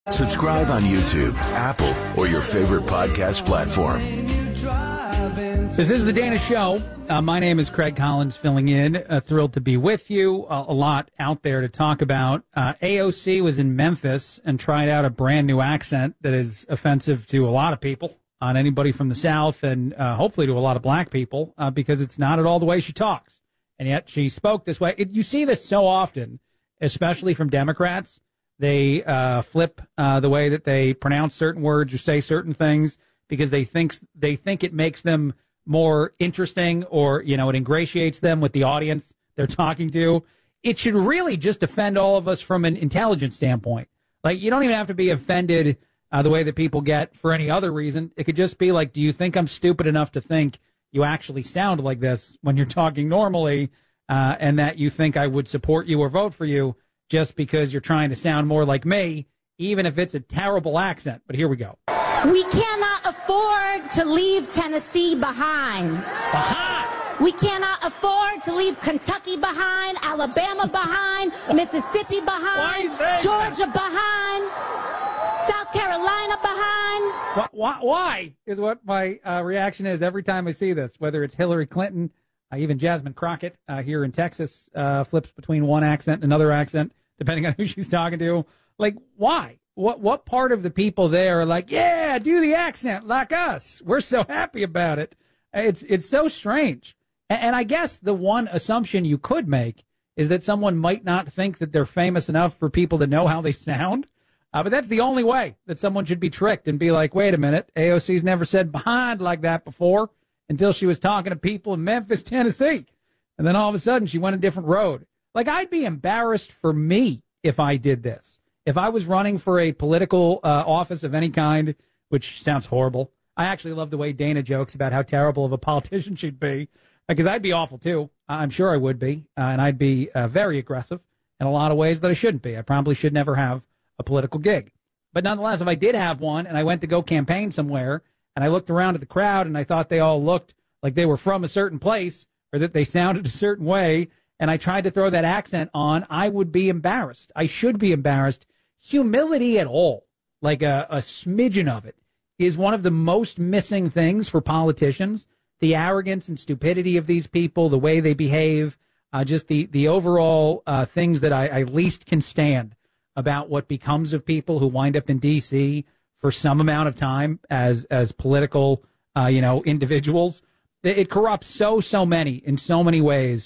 Subscribe on YouTube, Apple, or your favorite podcast platform. This is The Dana Show. My name is Craig Collins, filling in. Thrilled to be with you. A lot out there to talk about. AOC was in Memphis and tried out a brand new accent that is offensive to a lot of people, on anybody from the South, and hopefully to a lot of black people, because it's not at all the way she talks. And yet she spoke this way. You see this so often, especially from Democrats. They flip the way that they pronounce certain words or say certain things because they think it makes them more interesting, or, you know, it ingratiates them with the audience they're talking to. It should really just offend all of us from an intelligence standpoint. Like, you don't even have to be offended the way that people get for any other reason. It could just be like, do you think I'm stupid enough to think you actually sound like this when you're talking normally, and that you think I would support you or vote for you just because you're trying to sound more like me, even if it's a terrible accent. But here we go. We cannot afford to leave Tennessee behind. We cannot afford to leave Kentucky behind, Alabama behind, Mississippi behind, Georgia behind, South Carolina behind. Why is what my reaction is every time I see this, whether it's Hillary Clinton, even Jasmine Crockett here in Texas flips between one accent and another accent, depending on who she's talking to. Like, why? What part of the people there are like, yeah, do the accent like us. We're so happy about it. It's so strange. And I guess the one assumption you could make is that someone might not think that they're famous enough for people to know how they sound. But that's the only way that someone should be tricked and be like, wait a minute, AOC's never said behind like that before, until she was talking to people in Memphis, Tennessee. And then all of a sudden she went a different road. Like, I'd be embarrassed for me if I did this. If I was running for a political office of any kind, which sounds horrible. I actually love the way Dana jokes about how terrible of a politician she'd be, because I'd be awful too. I'm sure I would be. And I'd be very aggressive in a lot of ways that I shouldn't be. I probably should never have a political gig. But nonetheless, if I did have one and I went to go campaign somewhere and I looked around at the crowd and I thought they all looked like they were from a certain place or that they sounded a certain way, and I tried to throw that accent on, I would be embarrassed. I should be embarrassed. Humility at all, like a smidgen of it, is one of the most missing things for politicians. The arrogance and stupidity of these people, the way they behave, just the overall things that I least can stand about what becomes of people who wind up in D.C. for some amount of time as political, individuals. It corrupts so many in so many ways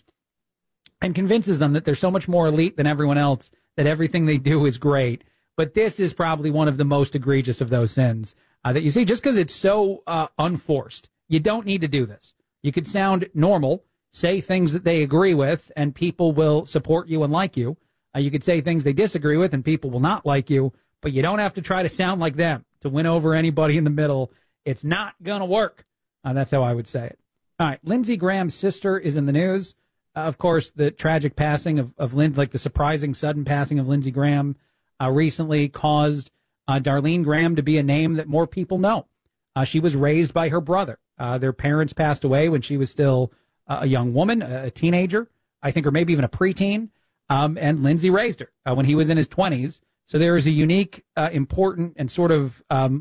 and convinces them that they're so much more elite than everyone else, that everything they do is great. But this is probably one of the most egregious of those sins that you see, just because it's so unforced. You don't need to do this. You could sound normal, say things that they agree with, and people will support you and like you. You could say things they disagree with, and people will not like you. But you don't have to try to sound like them to win over anybody in the middle. It's not going to work. That's how I would say it. All right, Lindsey Graham's sister is in the news. Of course, the tragic passing of the surprising sudden passing of Lindsey Graham recently caused Darlene Graham to be a name that more people know. She was raised by her brother. Their parents passed away when she was still a young woman, a teenager, I think, or maybe even a preteen. And Lindsey raised her when he was in his 20s. So there is a unique, important, and sort of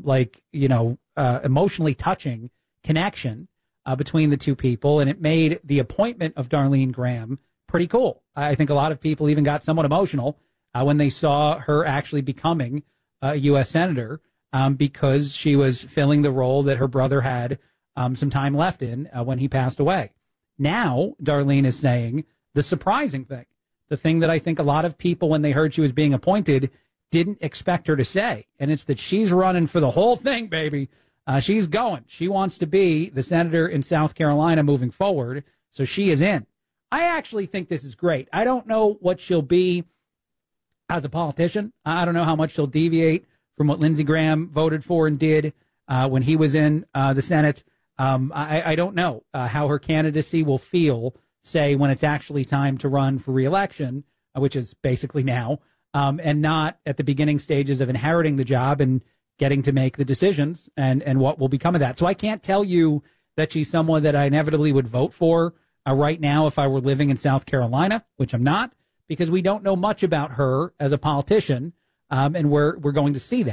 emotionally touching connection between the two people, and it made the appointment of Darlene Graham pretty cool. I think a lot of people even got somewhat emotional when they saw her actually becoming a U.S. Senator because she was filling the role that her brother had some time left in when he passed away. Now, Darlene is saying the surprising thing, the thing that I think a lot of people, when they heard she was being appointed, didn't expect her to say, and it's that she's running for the whole thing, baby. She's going. She wants to be the senator in South Carolina moving forward, so she is in. I actually think this is great. I don't know what she'll be as a politician. I don't know how much she'll deviate from what Lindsey Graham voted for and did when he was in the Senate. I don't know how her candidacy will feel, say, when it's actually time to run for re-election, which is basically now, and not at the beginning stages of inheriting the job and getting to make the decisions and what will become of that. So I can't tell you that she's someone that I inevitably would vote for right now if I were living in South Carolina, which I'm not, because we don't know much about her as a politician, and we're going to see that.